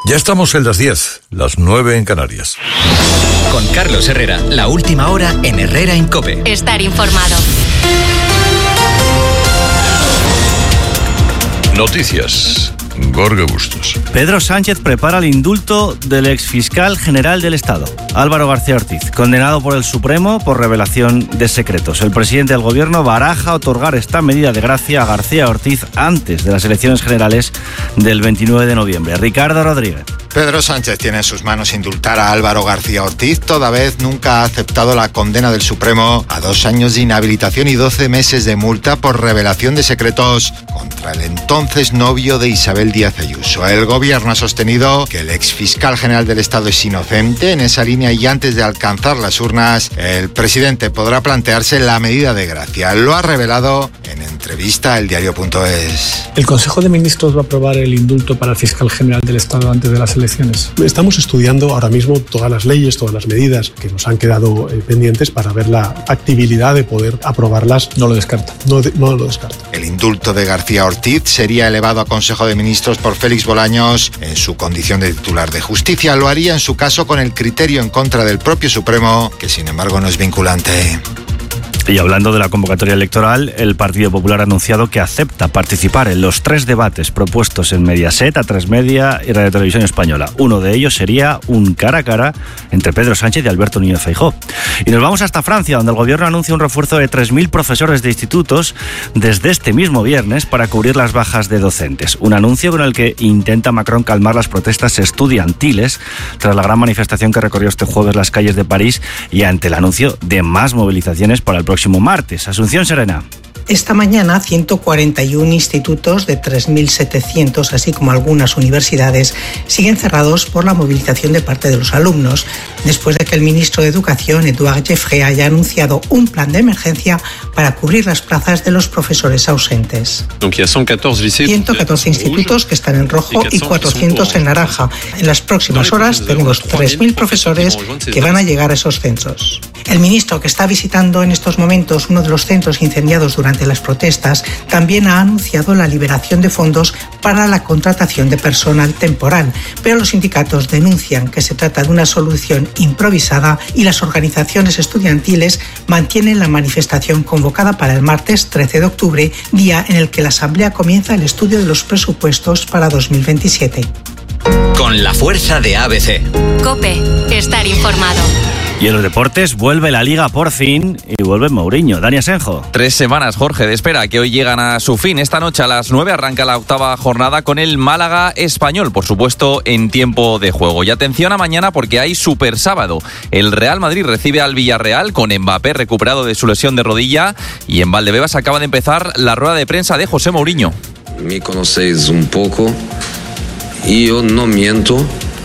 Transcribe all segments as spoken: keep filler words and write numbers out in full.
Ya estamos en las diez, las nueve en Canarias. Con Carlos Herrera, la última hora en Herrera en COPE. Estar informado. Noticias. Gorge Bustos. Pedro Sánchez prepara el indulto del exfiscal general del Estado, Álvaro García Ortiz, condenado por el Supremo por revelación de secretos. El presidente del Gobierno baraja otorgar esta medida de gracia a García Ortiz antes de las elecciones generales del veintinueve de noviembre. Ricardo Rodríguez. Pedro Sánchez tiene en sus manos indultar a Álvaro García Ortiz, toda vez nunca ha aceptado la condena del Supremo a dos años de inhabilitación y doce meses de multa por revelación de secretos contra el entonces novio de Isabel Díaz Ayuso. El Gobierno ha sostenido que el exfiscal general del Estado es inocente en esa línea y antes de alcanzar las urnas, el presidente podrá plantearse la medida de gracia. Lo ha revelado en entrevista a El Diario punto es. El Consejo de Ministros va a aprobar el indulto para el fiscal general del Estado antes de las elecciones. Estamos estudiando ahora mismo todas las leyes, todas las medidas que nos han quedado eh, pendientes para ver la factibilidad de poder aprobarlas. No lo descarta. No, de, no lo descarta. El indulto de García Ortiz sería elevado a Consejo de Ministros por Félix Bolaños en su condición de titular de Justicia. Lo haría en su caso con el criterio en contra del propio Supremo, que sin embargo no es vinculante. Y hablando de la convocatoria electoral, el Partido Popular ha anunciado que acepta participar en los tres debates propuestos en Mediaset, A tres Media y Radio Televisión Española. Uno de ellos sería un cara a cara entre Pedro Sánchez y Alberto Núñez Feijóo. Y nos vamos hasta Francia, donde el Gobierno anuncia un refuerzo de tres mil profesores de institutos desde este mismo viernes para cubrir las bajas de docentes. Un anuncio con el que intenta Macron calmar las protestas estudiantiles tras la gran manifestación que recorrió este jueves las calles de París y ante el anuncio de más movilizaciones para el próximo martes. Asunción Serena. Esta mañana, ciento cuarenta y uno institutos de tres mil setecientos, así como algunas universidades, siguen cerrados por la movilización de parte de los alumnos, después de que el ministro de Educación, Édouard Geoffrey, haya anunciado un plan de emergencia para cubrir las plazas de los profesores ausentes. ciento catorce institutos que están en rojo y cuatrocientos en naranja. En las próximas horas tenemos tres mil profesores que van a llegar a esos centros. El ministro, que está visitando en estos momentos uno de los centros incendiados durante las protestas, también ha anunciado la liberación de fondos para la contratación de personal temporal, pero los sindicatos denuncian que se trata de una solución improvisada y las organizaciones estudiantiles mantienen la manifestación convocada para el martes trece de octubre, día en el que la Asamblea comienza el estudio de los presupuestos para dos mil veintisiete. Con la fuerza de A B C. COPE. Estar informado. Y en los deportes vuelve la Liga por fin y vuelve Mourinho. Dani Asenjo. Tres semanas, Jorge, de espera que hoy llegan a su fin. Esta noche a las nueve arranca la octava jornada con el Málaga Español, por supuesto en tiempo de juego. Y atención a mañana porque hay super sábado. El Real Madrid recibe al Villarreal con Mbappé recuperado de su lesión de rodilla y en Valdebebas acaba de empezar la rueda de prensa de José Mourinho. Me conocéis un poco y yo no miento.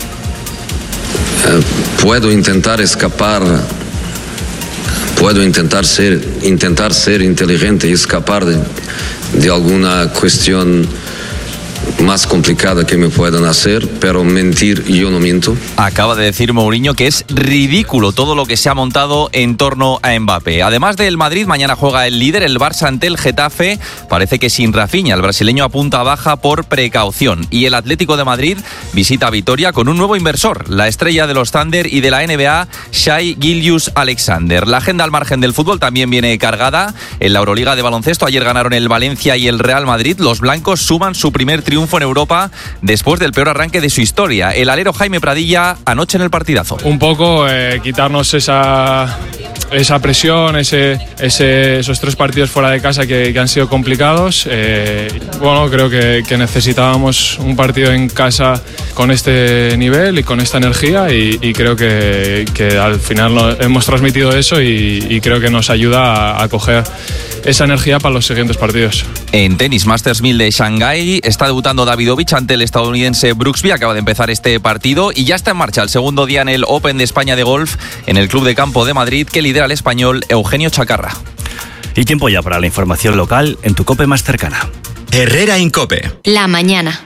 Puedo intentar escapar, puedo intentar ser, intentar ser inteligente y escapar de, de alguna cuestión más complicada que me puedan hacer, pero mentir yo no miento. Acaba de decir Mourinho que es ridículo todo lo que se ha montado en torno a Mbappé. Además del Madrid, mañana juega el líder, el Barça, ante el Getafe. Parece que sin Rafinha, el brasileño apunta a baja por precaución. Y el Atlético de Madrid visita Vitoria con un nuevo inversor, la estrella de los Thunder y de la N B A, Shai Gilgeous-Alexander. La agenda al margen del fútbol también viene cargada. En la Euroliga de baloncesto ayer ganaron el Valencia y el Real Madrid. Los blancos suman su primer triunfo en Europa después del peor arranque de su historia. El alero Jaime Pradilla anoche en el partidazo. Un poco eh, quitarnos esa, esa presión, ese, ese, esos tres partidos fuera de casa que, que han sido complicados. Eh, bueno, creo que, que necesitábamos un partido en casa con este nivel y con esta energía y, y creo que, que al final no, hemos transmitido eso y, y creo que nos ayuda a, a coger esa energía para los siguientes partidos. En tenis, Masters mil de Shanghái está debutando Davidovich ante el estadounidense Brooksby. Acaba de empezar este partido y ya está en marcha el segundo día en el Open de España de golf en el Club de Campo de Madrid, que lidera el español Eugenio Chacarra. Y tiempo ya para la información local en tu COPE más cercana. Herrera en COPE. La mañana.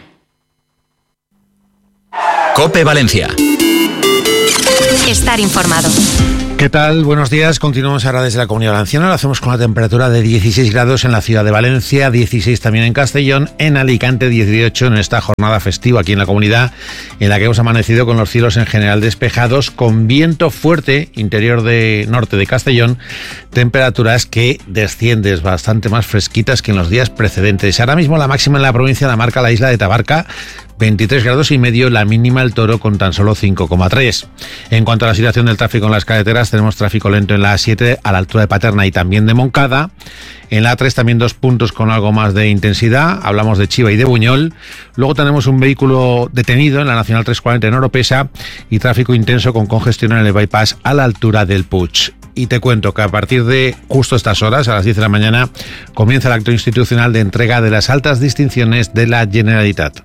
COPE Valencia. Estar informado. ¿Qué tal? Buenos días. Continuamos ahora desde la Comunidad Valenciana. Lo hacemos con la temperatura de dieciséis grados en la ciudad de Valencia, dieciséis también en Castellón, en Alicante dieciocho en esta jornada festiva aquí en la comunidad, en la que hemos amanecido con los cielos en general despejados, con viento fuerte, interior de norte de Castellón, temperaturas que descienden bastante más fresquitas que en los días precedentes. Ahora mismo la máxima en la provincia la marca la isla de Tabarca, veintitrés grados y medio, la mínima el Toro con tan solo cinco coma tres. En cuanto a la situación del tráfico en las carreteras, tenemos tráfico lento en la A siete a la altura de Paterna y también de Moncada. En la A tres también dos puntos con algo más de intensidad, hablamos de Chiva y de Buñol. Luego tenemos un vehículo detenido en la Nacional trescientos cuarenta en Oropesa y tráfico intenso con congestión en el bypass a la altura del Puig. Y te cuento que a partir de justo estas horas, a las diez de la mañana, comienza el acto institucional de entrega de las altas distinciones de la Generalitat.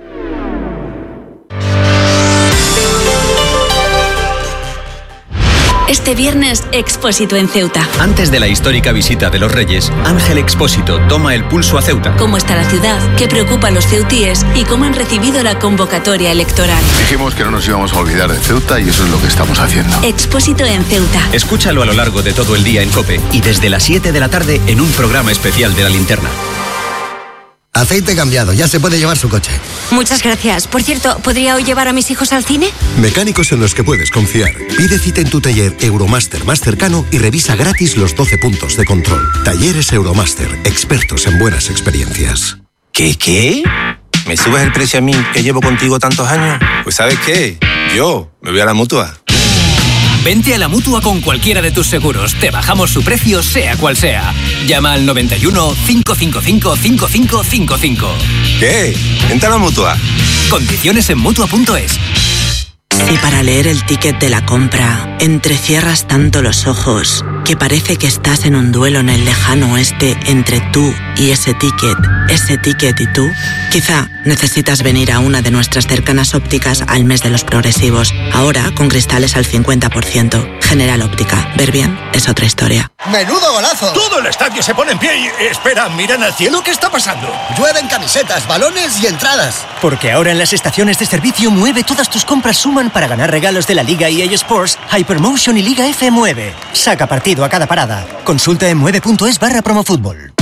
Este viernes, Expósito en Ceuta. Antes de la histórica visita de los Reyes, Ángel Expósito toma el pulso a Ceuta. ¿Cómo está la ciudad? ¿Qué preocupa a los ceutíes? ¿Y cómo han recibido la convocatoria electoral? Dijimos que no nos íbamos a olvidar de Ceuta y eso es lo que estamos haciendo. Expósito en Ceuta. Escúchalo a lo largo de todo el día en COPE y desde las siete de la tarde en un programa especial de La Linterna. Aceite cambiado, ya se puede llevar su coche. Muchas gracias. Por cierto, ¿podría hoy llevar a mis hijos al cine? Mecánicos en los que puedes confiar. Pide cita en tu taller Euromaster más cercano y revisa gratis los doce puntos de control. Talleres Euromaster, expertos en buenas experiencias. ¿Qué, qué? ¿Me subes el precio a mí, que llevo contigo tantos años? Pues ¿sabes qué? Yo me voy a la Mutua. Vente a la Mutua con cualquiera de tus seguros. Te bajamos su precio, sea cual sea. Llama al noventa y uno, cinco cinco cinco, cinco cinco cinco cinco. ¿Qué? Vente a la Mutua. Condiciones en Mutua punto es. Si para leer el ticket de la compra entrecierras tanto los ojos que parece que estás en un duelo en el lejano oeste entre tú y ese ticket, ese ticket y tú, quizá necesitas venir a una de nuestras cercanas ópticas al mes de los progresivos. Ahora con cristales al cincuenta por ciento. General Óptica. Ver bien es otra historia. ¡Menudo golazo! Todo el estadio se pone en pie y... Espera, miran al cielo, ¿qué está pasando? Llueven camisetas, balones y entradas. Porque ahora en las estaciones de servicio Mueve todas tus compras suman para ganar regalos de la Liga E A Sports, Hypermotion y Liga F Mueve. Saca partido a cada parada. Consulta en mueve punto es barra promofútbol.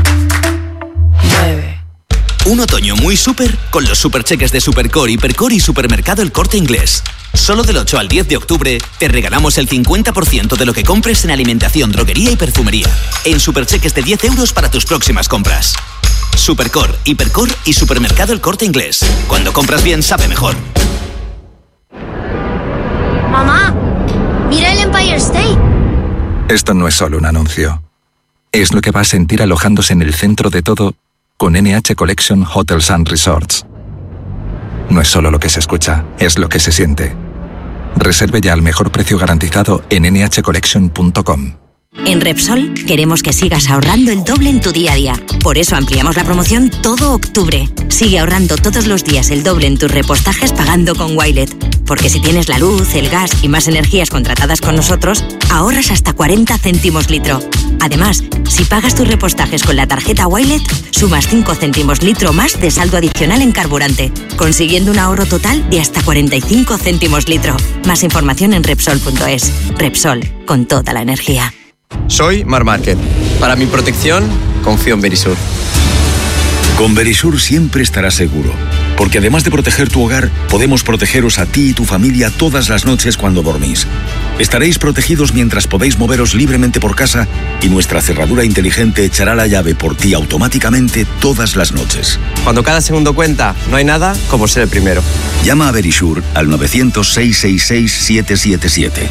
Un otoño muy súper con los supercheques de Supercore, Hipercore y Supermercado El Corte Inglés. Solo del ocho al diez de octubre te regalamos el cincuenta por ciento de lo que compres en alimentación, droguería y perfumería. En supercheques de diez euros para tus próximas compras. Supercore, Hipercore y Supermercado El Corte Inglés. Cuando compras bien, sabe mejor. Mamá, mira el Empire State. Esto no es solo un anuncio. Es lo que va a sentir alojándose en el centro de todo con N H Collection Hotels and Resorts. No es solo lo que se escucha, es lo que se siente. Reserve ya al mejor precio garantizado en ene hache collection punto com. En Repsol queremos que sigas ahorrando el doble en tu día a día. Por eso ampliamos la promoción todo octubre. Sigue ahorrando todos los días el doble en tus repostajes pagando con Wilet. Porque si tienes la luz, el gas y más energías contratadas con nosotros, ahorras hasta cuarenta céntimos litro. Además, si pagas tus repostajes con la tarjeta Wilet, sumas cinco céntimos litro más de saldo adicional en carburante, consiguiendo un ahorro total de hasta cuarenta y cinco céntimos litro. Más información en Repsol punto es. Repsol, con toda la energía. Soy Mar Márquez. Para mi protección, confío en Verisur. Con Verisur siempre estarás seguro, porque además de proteger tu hogar, podemos protegeros a ti y tu familia todas las noches cuando dormís. Estaréis protegidos mientras podéis moveros libremente por casa y nuestra cerradura inteligente echará la llave por ti automáticamente todas las noches. Cuando cada segundo cuenta, no hay nada como ser el primero. Llama a Verisur al novecientos, seiscientos sesenta y seis, setecientos setenta y siete.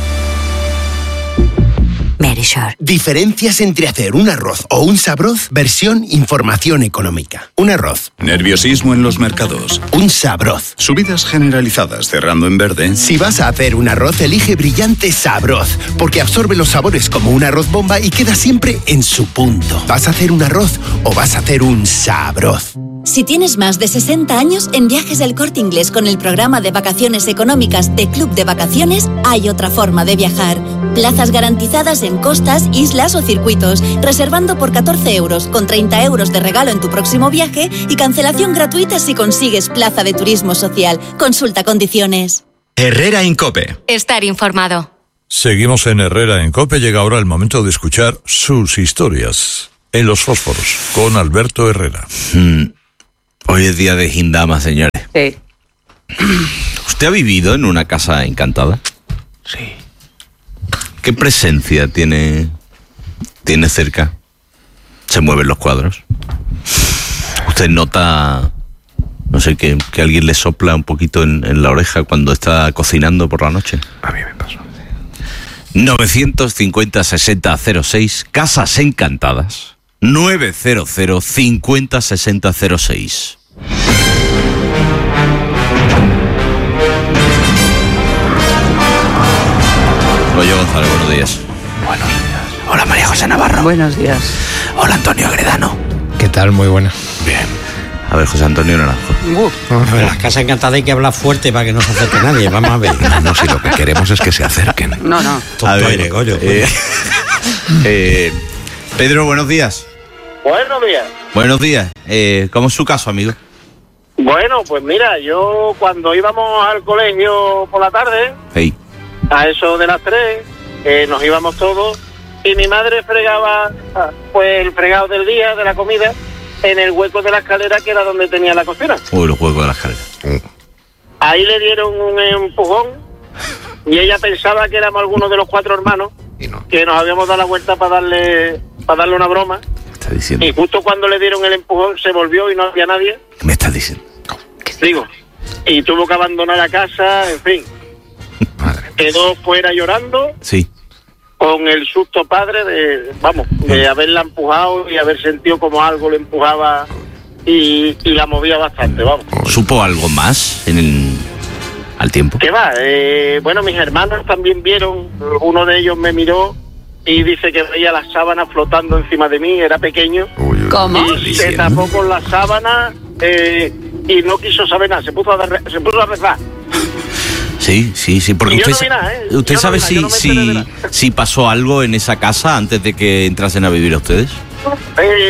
Verisur. Diferencias entre hacer un arroz o un sabroz, versión información económica. Un arroz. Nerviosismo en los mercados. Un sabroz. Subidas generalizadas cerrando en verde. Si vas a hacer un arroz, elige Brillante Sabroz, porque absorbe los sabores como un arroz bomba y queda siempre en su punto. ¿Vas a hacer un arroz o vas a hacer un sabroz? Si tienes más de sesenta años, en Viajes del Corte Inglés con el programa de vacaciones económicas de Club de Vacaciones, hay otra forma de viajar. Plazas garantizadas en costas, islas o circuitos, reservando por catorce euros, con treinta euros de regalo en tu próximo viaje y cancelación gratuita si consigues plaza de turismo social. Consulta condiciones. Herrera Incope. Estar informado. Seguimos en Herrera en COPE. Llega ahora el momento de escuchar sus historias en Los Fósforos con Alberto Herrera. Mm. Hoy es día de Gindama, señores. Sí. ¿Usted ha vivido en una casa encantada? Sí. ¿Qué presencia tiene, tiene cerca? ¿Se mueven los cuadros? ¿Usted nota, no sé, que, que alguien le sopla un poquito en, en la oreja cuando está cocinando por la noche? A mí me pasó. novecientos cincuenta sesenta cero seis, Casas Encantadas. novecientos cincuenta sesenta cero seis. Oye, Gonzalo, buenos días. Buenos días. Hola, María José Navarro. Buenos días. Hola, Antonio Agredano. ¿Qué tal? Muy buena. Bien. A ver, José Antonio Naranjo. Uh, Vamos a ver, las casas encantadas hay que hablar fuerte para que no se acerque nadie. Vamos a ver. No, no, si lo que queremos es que se acerquen. No, no. Tonto aire, Goyo. Eh, eh, Pedro, buenos días. Buenos días. Buenos días. Eh, ¿Cómo es su caso, amigo? Bueno, pues mira, yo cuando íbamos al colegio por la tarde, Hey. a eso de las tres, eh, nos íbamos todos y mi madre fregaba pues el fregado del día, de la comida, en el hueco de la escalera que era donde tenía la cocina. Uy, los huecos de la escalera. Ahí le dieron un empujón y ella pensaba que éramos algunos de los cuatro hermanos que nos habíamos dado la vuelta para darle para darle una broma. ¿Qué estás diciendo? Y justo cuando le dieron el empujón se volvió y no había nadie. ¿Qué me estás diciendo? Digo, y tuvo que abandonar la casa, en fin. Madre. Quedó fuera llorando. Sí. Con el susto padre de, vamos, de haberla empujado y haber sentido como algo le empujaba y, y la movía bastante, vamos. ¿Supo algo más en el, al tiempo? ¿Qué va? Eh, bueno, mis hermanos también vieron, uno de ellos me miró y dice que veía las sábanas flotando encima de mí, era pequeño. ¿Cómo? Y se tapó con las sábanas eh, y no quiso saber nada, se puso a, re- se puso a rezar. Sí, sí, sí, porque Y yo usted, no vi nada, ¿eh? usted Yo sabe no vi si, nada, yo no me enteré de si, nada. si pasó algo en esa casa antes de que entrasen a vivir a ustedes. Eh,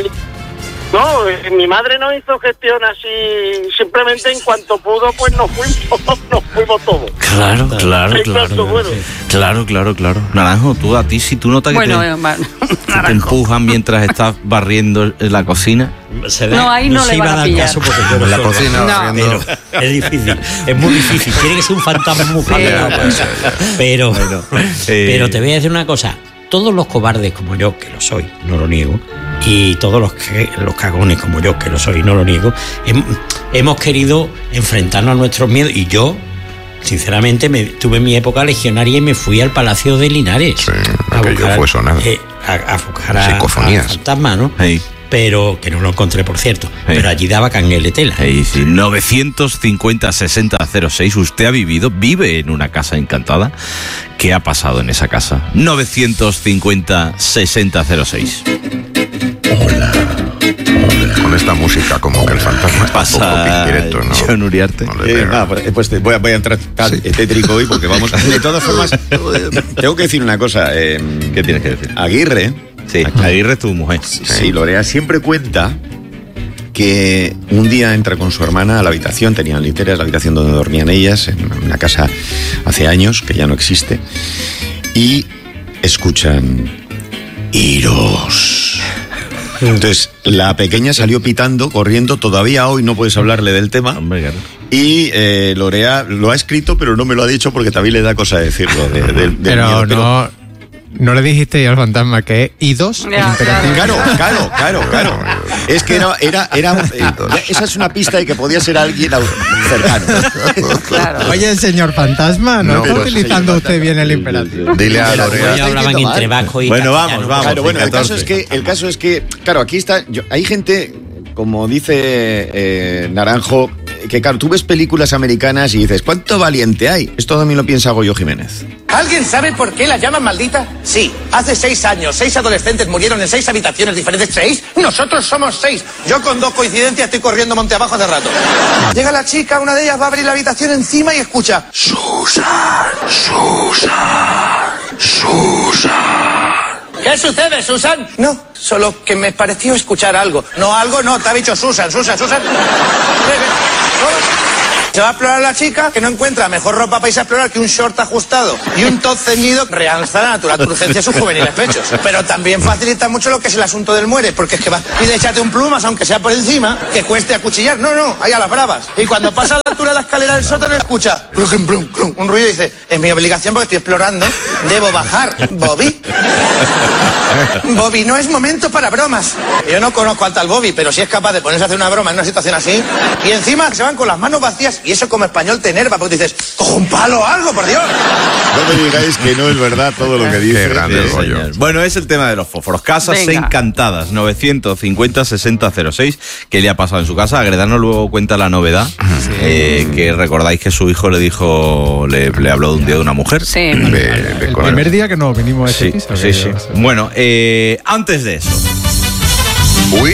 no, eh, mi madre no hizo gestión así, simplemente en cuanto pudo, pues nos fuimos, nos fuimos todos. Claro, claro, En claro. cuanto pudo. Claro, claro, claro. Naranjo, tú a ti, si tú notas que Bueno, te, eh, ma- que te empujan mientras estás barriendo en la cocina. Se No, ahí no se le iba van a dar pillar. caso porque yo En la soy- cocina, No, barriendo. pero es difícil, es muy difícil. Tiene que ser un fantasma muy famoso. Pero, pero te voy a decir una cosa. Todos los cobardes como yo, que lo soy, no lo niego, y todos los, que, los cagones como yo, que lo soy, no lo niego, hem- hemos querido enfrentarnos a nuestros miedos. Y yo, sinceramente, me, tuve mi época legionaria y me fui al Palacio de Linares. Sí, aquello fue sonado. Eh, a, a buscar a, Psicofonías. a fantasmas, ¿no? Pero que no lo encontré, por cierto. Pero allí daba cangueletela. Hey, sí, novecientos cincuenta sesenta cero seis. ¿Usted ha vivido, vive en una casa encantada? ¿Qué ha pasado en esa casa? novecientos cincuenta sesenta cero seis. Con esta música como que el fantasma está un poco pizquireto, ¿no? John Uriarte. No le Eh, pega. nada, pues, pues te- voy, a, voy a entrar tan tétrico hoy porque vamos. De todas formas, tengo que decir una cosa. Eh, ¿Qué tienes que decir? Aguirre. Sí, Aguirre es tu mujer. Sí, Lorea siempre cuenta que un día entra con su hermana a la habitación, tenían literas, la habitación donde dormían ellas, en una casa hace años, que ya no existe, y escuchan iros. Entonces, la pequeña salió pitando, corriendo, todavía hoy no puedes hablarle del tema. Y eh, Lorea lo ha escrito, pero no me lo ha dicho porque también le da cosa decirlo. De, de- del Pero miedo, no, no le dijiste al fantasma que es I dos. el imperativo. Claro, claro, claro, claro. Es que era, era, era eh, esa es una pista de que podía ser alguien au- cercano. Oye, señor fantasma, no, No, está pues, utilizando usted bien el imperativo. Dile a Lorea. Ellos hablaban entre vasco y Bueno, castellano. vamos, vamos. Claro, bueno, el caso es que, el caso es que, claro, aquí está. yo- hay gente, como dice eh, Naranjo, que claro, tú ves películas americanas y dices, ¿cuánto valiente hay? Esto también lo piensa Goyo Jiménez. ¿Alguien sabe por qué la llaman maldita? Sí, hace seis años, seis adolescentes murieron en seis habitaciones diferentes. ¿Seis? Nosotros somos seis. Yo con dos coincidencias estoy corriendo monte abajo hace rato. Llega la chica, una de ellas va a abrir la habitación encima y escucha Susan, Susan, Susan. ¿Qué sucede, Susan? No, solo que me pareció escuchar algo. No, algo no, te ha dicho Susan, Susan, Susan. Se va a explorar la chica, que no encuentra mejor ropa para irse a explorar que un short ajustado y un top ceñido, realza la natural urgencia a sus juveniles pechos. Pero también facilita mucho lo que es el asunto del muere, porque es que va y de échate un plumas, aunque sea por encima, que cueste acuchillar. No, no, ahí a las bravas. Y cuando pasa a la altura de la escalera del sótano, escucha plum, plum, plum, un ruido y dice, es mi obligación porque estoy explorando, debo bajar. Bobby. Bobby, no es momento para bromas. Yo no conozco al tal Bobby, pero si es capaz de ponerse a hacer una broma en una situación así, y encima se van con las manos vacías, y eso como español te enerva, porque dices, cojo un palo o algo, por Dios. No me digáis que no es verdad todo lo que dice. Qué grande el rollo. Bueno, es el tema de los fósforos. Casas Venga. encantadas, novecientos cincuenta sesenta cero seis. ¿Qué le ha pasado en su casa? Agredano luego cuenta la novedad, eh, que recordáis que su hijo le dijo, le, le habló de un día de una mujer. Sí. De- de El con- primer día que nos vinimos a este Sí, piso. sí, sí. Bueno, eh, antes de eso, Uy.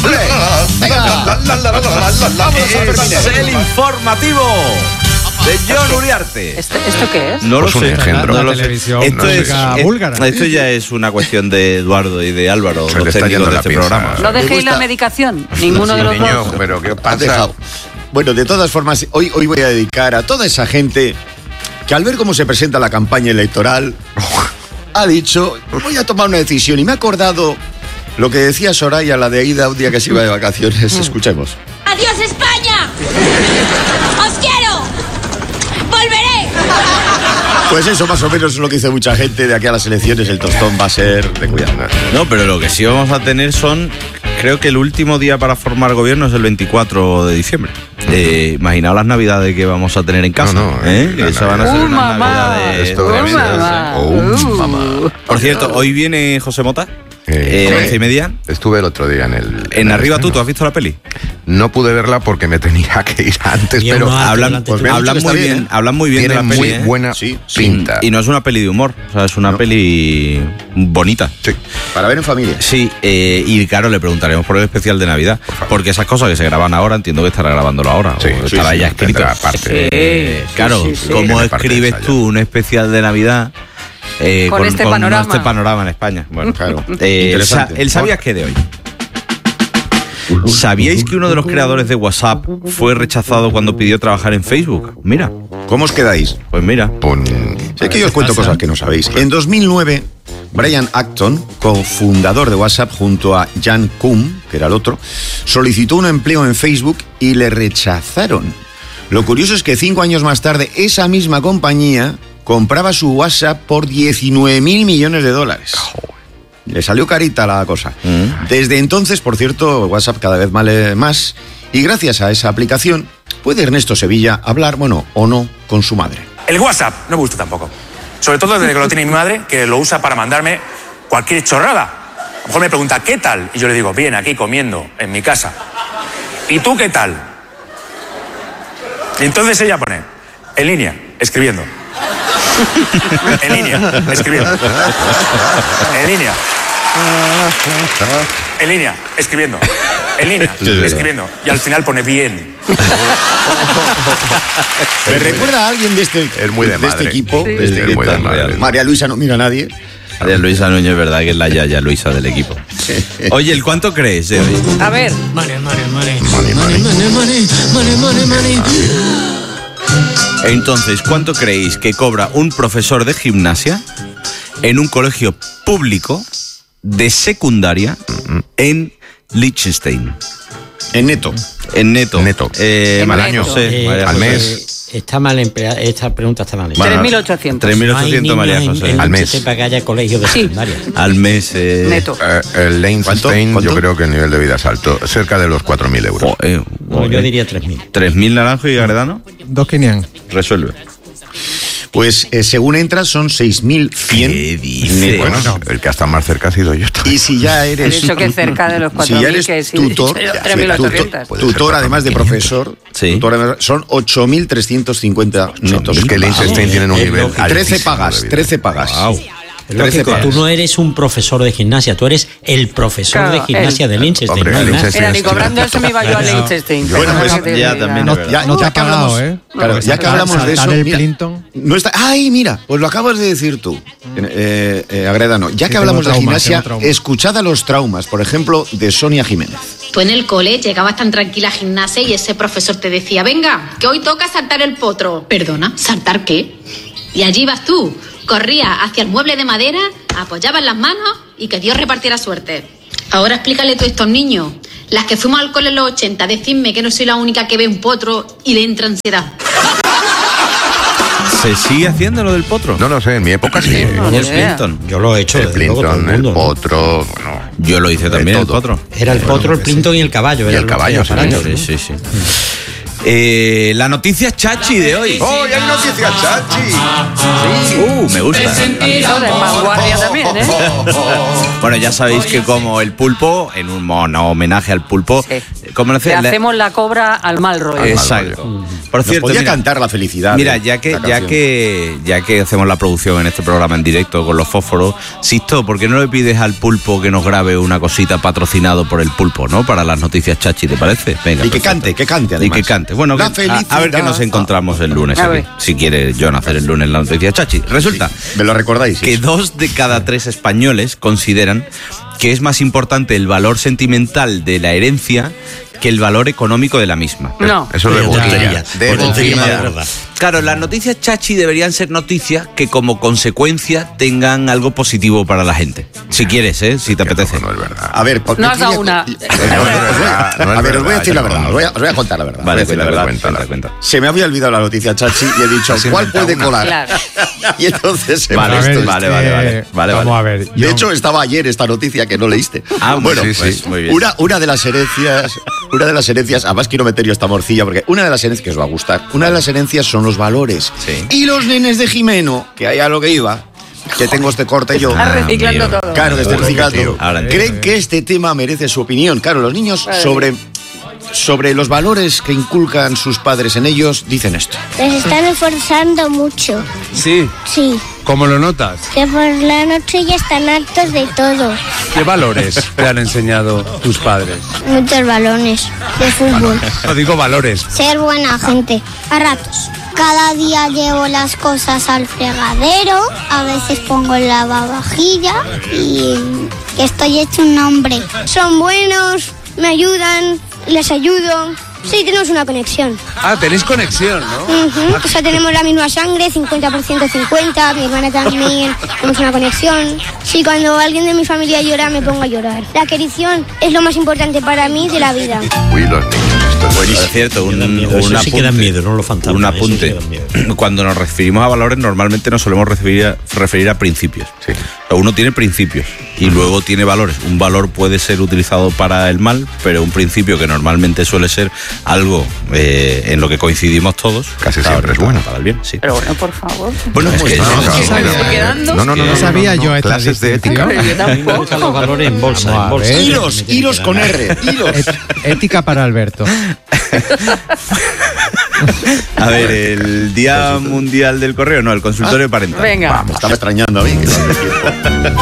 es el informativo de John Uriarte. ¿Esto, ¿Esto qué es? No lo Pues un sé. engendro. No La lo sé. televisión Esto, no es, llega eh, búlgara. esto ya es una cuestión de Eduardo y de Álvaro, Se le los está técnicos yendo de la este pinza. programa. ¿No dejéis gusta. la medicación? Ninguno de los Niño, dos. pero ¿qué Has pasa? dejado. Bueno, de todas formas, hoy, hoy voy a dedicar a toda esa gente que al ver cómo se presenta la campaña electoral ha dicho, voy a tomar una decisión. Y me ha acordado lo que decía Soraya, la de Aida, un día que se iba de vacaciones. Escuchemos. ¡Adiós, España! ¡Os quiero! ¡Volveré! Pues eso más o menos es lo que dice mucha gente. De aquí a las elecciones el tostón va a ser de cuidado. No, pero lo que sí vamos a tener son, creo que el último día para formar gobierno es el veinticuatro de diciembre. Eh, imaginaos las navidades que vamos a tener en casa. No, no, ¿eh? la Esas van a Navidad. ser ¡Uh, unas mamá! navidades Esto de tremendas, mamá! ¿eh? Oh, Uh. mamá. Por cierto, hoy viene José Mota, eh, Eh, once y media. Estuve el otro día en el... En el Arriba tú, estreno. ¿tú has visto la peli? No pude verla porque me tenía que ir antes, Y pero uno alto Hablan, delante pues tuyo. me han hablan dicho que muy está bien, bien, ¿eh? hablan muy bien tiene de la muy peli. ¿eh? buena Sí, pinta. Y no es una peli de humor, o sea, es una No. peli bonita. Sí. Para ver en familia. Sí, eh, y claro, le preguntaremos por el especial de Navidad, porque esas cosas que se graban ahora, entiendo que estará grabándolo ahora, Sí, o sí, estará sí, ya escrito. tendrá parte. Eh, Sí, claro, sí, sí. ¿cómo Tiene parte escribes de esa tú un especial de Navidad eh, Con este panorama. este panorama en España? Bueno, Claro. Eh, el, Interesante. sa- el sabías que de hoy. ¿Sabíais que uno de los creadores de WhatsApp fue rechazado cuando pidió trabajar en Facebook? Mira, ¿Cómo os quedáis? pues mira. Pon- Sé que yo os cuento cosas que no sabéis. En dos mil nueve, Brian Acton, cofundador de WhatsApp junto a Jan Koum, que era el otro, solicitó un empleo en Facebook y le rechazaron. Lo curioso es que cinco años más tarde, esa misma compañía compraba su WhatsApp por diecinueve mil millones de dólares. Le salió carita la cosa. Desde entonces, por cierto, WhatsApp cada vez vale más. Y gracias a esa aplicación, puede Ernesto Sevilla hablar, bueno, o no, con su madre. El WhatsApp no me gusta tampoco. Sobre todo desde que lo tiene mi madre, que lo usa para mandarme cualquier chorrada. A lo mejor me pregunta, ¿qué tal? Y yo le digo, bien, aquí comiendo, en mi casa. ¿Y tú qué tal? Y entonces ella pone, en línea, escribiendo. En línea, escribiendo. En línea. En línea, escribiendo. En línea, Sí, es verdad. escribiendo. Y al final pone bien. ¿Me recuerda a alguien de este, Es muy de de este madre. equipo? Sí. De este Es equipo? muy de madre. María Luisa no mira a nadie. María Luisa Núñez, es verdad que es la yaya Luisa del equipo. Oye, ¿el cuánto crees de hoy? A ver, Money, money, money. Money, money. Money, money, money, money, money. Entonces, ¿cuánto creéis que cobra un profesor de gimnasia en un colegio público de secundaria en Liechtenstein? En neto. En neto. Neto. Eh, En María neto. José, Eh, María al José. mes. Está mal empleada, esta pregunta está mal hecha. Bueno, tres mil ochocientos. tres mil No hay ochocientos, María niños José. en, en Al que mes. sepa que haya colegios de Sí. secundaria. Al mes. Eh, Neto. Eh, el Liechtenstein, ¿Cuánto? yo creo que el nivel de vida es alto, cerca de los cuatro mil euros. Joder, No, yo diría tres mil. ¿tres mil Naranjo y Agredano? Dos quinientos. Resuelve. Pues eh, según entras son seis mil cien. ¿Qué dices? Bueno, el que hasta más cerca ha sido yo. Y si ya He eres... dicho que cerca de los Si cuatro ya mil, eres que sí. tutor, tres mil ochocientos. tutor, tutor, además de profesor, Sí. tutor, además- son ocho mil trescientos cincuenta netos. Es que el Liechtenstein tienen un Es nivel lógico. trece altísimo pagas, de vida. trece pagas. Wow. Es lógico, tú no eres un profesor de gimnasia, tú eres el profesor Claro, de gimnasia él. de Liechtenstein. Hombre, No hay más. Liechtenstein. Mira, ni cobrando eso me iba yo a Liechtenstein. Bueno, pues, Perdona que te ya diga. también No, es verdad. Ya- no te ya ha que pagado, hablamos- ¿eh? Claro, ya que hablamos de eso. Saltar el mira, Clinton. no está, ¡ay, mira! Pues lo acabas de decir tú, eh, eh, Agredano. Ya Sí, que hablamos tengo de trauma, gimnasia, tengo trauma. escuchad a los traumas, por ejemplo, de Sonia Jiménez. Tú en el cole llegabas tan tranquila a gimnasia y ese profesor te decía, venga, que hoy toca saltar el potro. Perdona, ¿saltar qué? Y allí ibas tú, corrías hacia el mueble de madera, apoyabas las manos y que Dios repartiera suerte. Ahora explícale tú a estos niños, las que fuimos al cole en los ochenta, decidme que no soy la única que ve un potro y le entra ansiedad. ¿Se sigue haciendo lo del potro? No lo sé, en mi época sí. ¿Y el Plinton? Yo lo he hecho. El desde luego, todo Plinton, el mundo, ¿no? potro, bueno. Yo lo hice también, el todo. potro. Era el potro, el Plinton y el caballo. Y era el lo que caballo, había sí, para ellos, Sí, ¿no? sí, sí. Eh, la noticia chachi de hoy. ¡Oh, ya hay noticias, Chachi! Uh, me gusta. Eso de vanguardia también, ¿eh? Bueno, ya sabéis que como el pulpo, en un mono homenaje al pulpo, Sí. ¿cómo lo hace? Le Le- hacemos la cobra al mal rollo. Exacto. Por Nos cierto, podía mira, cantar la felicidad. Mira, eh, ya que, la ya canción. que ya que hacemos la producción en este programa en directo con los fósforos, Sisto, ¿por qué no le pides al pulpo que nos grabe una cosita patrocinado por el pulpo, ¿no? Para las noticias chachi, ¿te parece? Venga. Y que perfecto. cante, que cante, Y además. que cante. Bueno, La que- a, a ver que felicidad. nos encontramos el lunes A aquí. ver. Si quiere John hacer el lunes la noticia chachi. Resulta ¿Me lo recordáis? que dos de cada tres españoles consideran que es más importante el valor sentimental de la herencia que el valor económico de la misma. No. Eso de Ya, botella. ya, De por encima botella. de verdad. Claro, las noticias chachi deberían ser noticias que como consecuencia tengan algo positivo para la gente. Si quieres, ¿eh? Si te apetece. No es verdad. A ver, por- No has dado yo- una. yo- os voy a- No es A ver, os voy a verdad, decir la yo verdad, no. os voy a, os voy a contar la verdad. Vale, os voy a decir la cuenta, verdad. cuenta, cuenta. Se me había olvidado la noticia Chachi y he dicho, Has ¿cuál inventado puede una. colar? Claro. Y entonces se Vale, me ha esto- visto. vale, vale, vale, vale, Vamos vale. a ver. De yo- hecho, estaba ayer esta noticia que no leíste. Ah, bueno, sí, sí, sí, muy bien. Una, una de las herencias, una de las herencias, además quiero meter yo esta morcilla, porque una de las herencias que os va a gustar, una de las herencias son los valores. Sí. Y los nenes de Jimeno, que ahí a lo que iba, que tengo este corte yo. Está reciclando amigo. todo. Claro, estoy Joder, reciclando. tío. Ahora entiendo. Creen que este tema merece su opinión. Claro, los niños Vale. sobre, sobre los valores que inculcan sus padres en ellos dicen esto. Les están esforzando mucho. Sí. Sí. ¿Cómo lo notas? Que por la noche ya están hartos de todo. ¿Qué valores te han enseñado tus padres? Muchos balones de fútbol. No digo valores. Ser buena gente. A ratos. Cada día llevo las cosas al fregadero. A veces pongo el lavavajilla. Y que estoy hecho un hombre. Son buenos, me ayudan, les ayudo. Sí, tenemos una conexión. Ah, tenéis conexión, ¿no? Ujú, O sea, tenemos la misma sangre, cincuenta por ciento cincuenta, mi hermana también, tenemos una conexión. Sí, cuando alguien de mi familia llora, me pongo a llorar. La querición es lo más importante para mí de la vida. Uy, los niños, esto es buenísimo. Es cierto, un, Dan miedo, un eso sí que dan apunte. miedo, no los fantasmas. Un eso sí apunte. que dan miedo. Cuando nos referimos a valores, normalmente nos solemos referir a, referir a principios. Sí. O sea, uno tiene principios y luego tiene valores. Un valor puede ser utilizado para el mal, pero un principio que normalmente suele ser algo eh, en lo que coincidimos todos. Casi está siempre es orientado bueno. Para el bien, sí. Pero bueno, por favor. Bueno, es que No, no, es que- no, ¿Estoy quedando? no, no, no, No no, sabía no, no, yo esta clases de ética. distinción. A mí me gustan los valores en bolsa. Vamos En a bolsa. ver. Hilos, hilos con R, hilos. Et- ética para Alberto. A ver, el Día Mundial del Correo, no, el consultorio parental. Venga. Me estaba extrañando a mí. que no hace tiempo.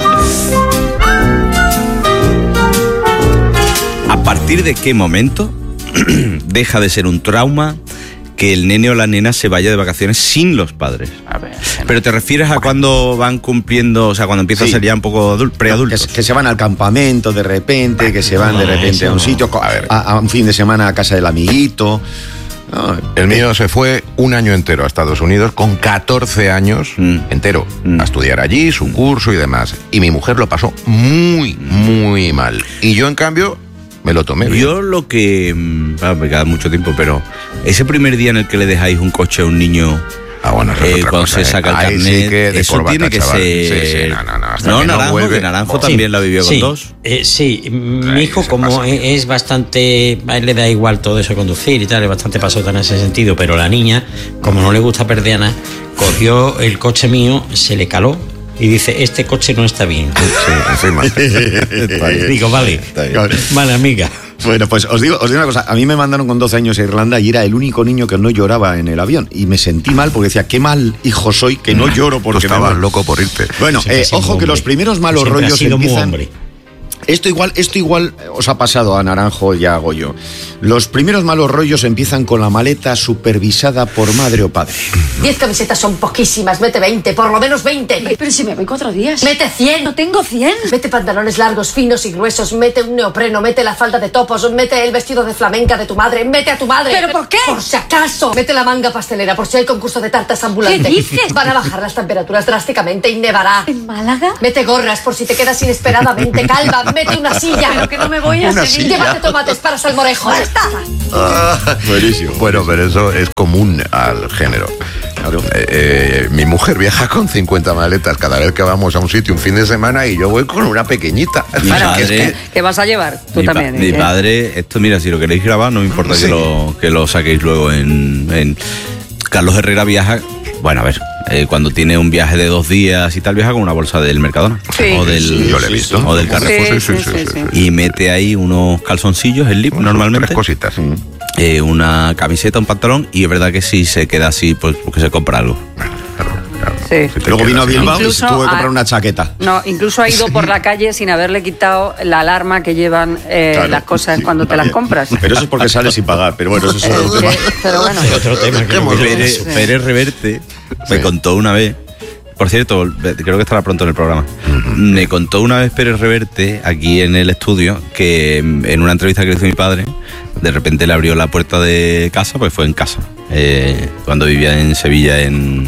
¿A partir de qué momento deja de ser un trauma que el nene o la nena se vaya de vacaciones sin los padres? A ver. Pero te refieres a cuando van cumpliendo, o sea, cuando empieza Sí. a ser ya un poco adul- Que, preadultos. se- que se van al campamento de repente, que se van de no, repente a eso un no. sitio, a, ver, a, a un fin de semana a casa del amiguito. No, El mío se fue un año entero a Estados Unidos con catorce años Mm. entero Mm. a estudiar allí, su curso y demás. Y mi mujer lo pasó muy, muy mal. Y yo, en cambio, me lo tomé bien. Yo lo que... mm, ah, me queda mucho tiempo, pero ese primer día en el que le dejáis un coche a un niño... Ah, bueno, eso es eh, otra cuando cosa, se ¿eh? saca el Ahí sí carnet, que de eso corbata, tiene que chaval. ser... Sí, sí, no, no, no, hasta no, que no Naranjo, vuelve- que Naranjo Oh. también la vivió Sí, con dos. eh, sí, mi Ahí hijo se como pasa. es, es bastante, a él le da igual todo eso de conducir y tal, es bastante pasota en ese sentido, pero la niña, como no le gusta perder a nada, cogió el coche mío, se le caló y dice, este coche no está bien. Sí, encima. Digo, vale, Claro. vale, amiga. Bueno, pues os digo, os digo una cosa. A mí me mandaron con doce años a Irlanda y era el único niño que no lloraba en el avión. Y me sentí mal porque decía, qué mal hijo soy que no lloro porque Tú estabas me loco por irte. Bueno, eh, ojo que los primeros malos Siempre ha rollos sido muy empiezan... hombre. Esto igual, esto igual os ha pasado a Naranjo y a Goyo. Los primeros malos rollos empiezan con la maleta supervisada por madre o padre. Diez camisetas son poquísimas, mete veinte, por lo menos veinte. Ay, pero si me voy cuatro días. Mete cien. No tengo cien. Mete pantalones largos, finos y gruesos, mete un neopreno, mete la falda de topos, mete el vestido de flamenca de tu madre, mete a tu madre. ¿Pero por qué? Por si acaso. Mete la manga pastelera, por si hay concurso de tartas ambulante. ¿Qué dices? Van a bajar las temperaturas drásticamente y nevará. ¿En Málaga? Mete gorras por si te quedas inesperadamente calva, mete una silla. Pero que no me voy a Una seguir. silla. Llévate tomates para salmorejo. ¡Ya está! Ah, Buenísimo. Bueno, pero eso es común al género. Claro. Eh, eh, mi mujer viaja con cincuenta maletas cada vez que vamos a un sitio un fin de semana y yo voy con una pequeñita. Mi Bueno, padre- es que- ¿Qué vas a llevar? Tú Mi, pa- también. mi ¿eh? padre, esto mira, si lo queréis grabar, no me importa Sí. que, lo, que lo saquéis luego en, en- Carlos Herrera viaja, bueno, a ver, eh, cuando tiene un viaje de dos días y tal, viaja con una bolsa del Mercadona. Sí. O del, Sí, yo lo he visto. O del Carrefour. Sí, sí, sí, sí, sí. Y mete ahí unos calzoncillos, el lip, normalmente. Tres cositas. eh, una camiseta, un pantalón, y es verdad que si se queda así, pues porque se compra algo. Sí. Luego vino a Bilbao y Incluso se tuvo que comprar a- una chaqueta. No, incluso ha ido por la calle sin haberle quitado la alarma que llevan eh, Claro, las cosas sí, cuando te las compras. Pero eso es porque sales sin pagar. Pero bueno, eso es otro Eh, tema. que- pero bueno. Otro tema que no Pérez, Sí. Pérez Reverte me contó una vez, por cierto, creo que estará pronto en el programa, me contó una vez Pérez Reverte aquí en el estudio que en una entrevista que le hizo mi padre, de repente le abrió la puerta de casa, pues fue en casa, eh, cuando vivía en Sevilla, en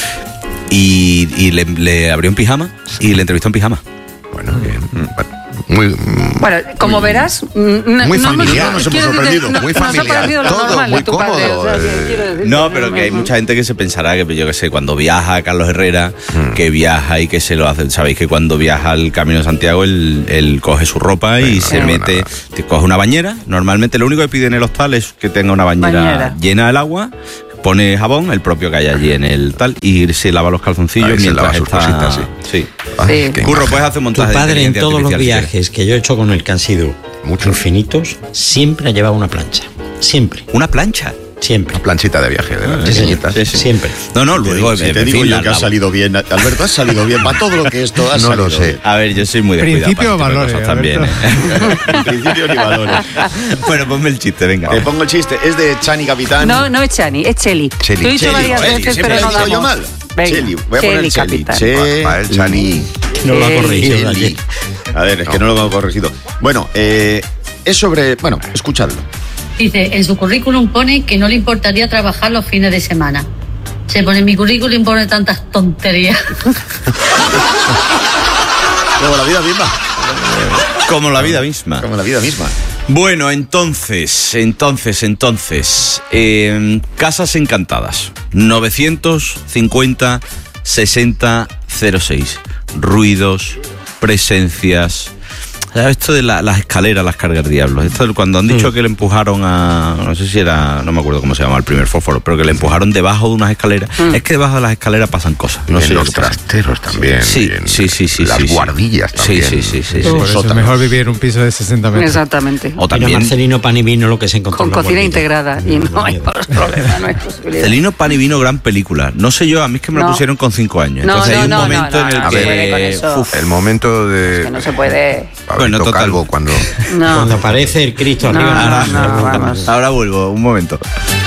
y, y le, le abrió en pijama y le entrevistó en pijama. Bueno, bien. Bueno, muy, Bueno, como verás, mm, no- muy no familiar, no- nos hemos quiero decir, sorprendido, no- muy nos ha familiar, parecido lo todo normal muy de tu padre, cómodo, o sea, que eh. quiero decir No, que pero que hay mucha gente que se pensará que, yo qué sé, cuando viaja Carlos Herrera, que viaja y que se lo hace. Sabéis que cuando viaja al Camino de Santiago, él, él coge su ropa y Bueno, se no, mete, nada. te coge una bañera. Normalmente lo único que pide en el hostal es que tenga una bañera, Bañera. llena del agua, pone jabón, el propio que hay allí en el tal, y se lava los calzoncillos Ahí se mientras lava sus está. cositas, sí. sí. Ay, Sí. qué Curro, imagen. puedes hacer un Tu montaje de padre en inteligencia todos los artificial, si viajes que yo he hecho con él, que han sido Mucho. infinitos, siempre ha llevado una plancha. Siempre. quieres. Una plancha. Siempre. Una planchita de viaje, de las Sí, señor. pequeñitas. Sí, sí. Siempre. No, no, luego. Si en te digo fin, yo la- que has la- salido bien, Alberto, has salido bien. Para todo lo que esto has No lo salido sé. bien. A ver, yo soy muy descuidado. Principio para o este tipo de valores, cosas también, ¿eh? En principio ni valores. Bueno, ponme el chiste, venga. Te pongo el chiste. Es de Chani Capitán. No, no es Chani, es Cheli. Cheli. Lo he dicho Cheli, varias Cheli, veces, siempre pero no le digo yo damos. mal. Venga, Cheli, voy a poner Cheli, Cheli. capitán. Che- Pa- pa' el Chani. No lo ha Cheli. corregido Cheli. ayer. A ver, es que no lo hemos corregido. Bueno, eh, es sobre. Bueno, escuchadlo. Dice, en su currículum pone que no le importaría trabajar los fines de semana. Se pone en mi currículum pone tantas tonterías. Como la vida misma. Como la vida misma. Como la vida misma. Bueno, entonces, entonces, entonces. eh, Casas Encantadas. novecientos cincuenta sesenta cero seis. Ruidos, presencias. ¿Sabes? Esto de la- las escaleras, las cargas diablos. Esto de cuando han dicho que le empujaron a. No sé si era. No me acuerdo cómo se llama el primer fósforo, pero que le empujaron debajo de unas escaleras. Es que debajo de las escaleras pasan cosas. No En sé los qué pasa. trasteros también. Sí, y en sí, sí, sí. Las sí, sí. guardillas también. Sí, sí, sí. sí, sí. Por eso es mejor vivir en un piso de sesenta metros. Exactamente. O Mira, también. Marcelino Pan y Vino lo que se encontró Con en la cocina guardilla. integrada. Y no hay problema, no hay posibilidad. Celino Pan y Vino, gran película. No sé yo, a mí es que me lo No. pusieron con cinco años. No, Entonces no, hay un no, momento no, no, en el no que. se puede con eso. Uf, El momento de. Que no se puede. Bueno, total. Calvo cuando. No. Cuando aparece el Cristo No, arriba. no, no, vamos. Ahora vuelvo, un momento.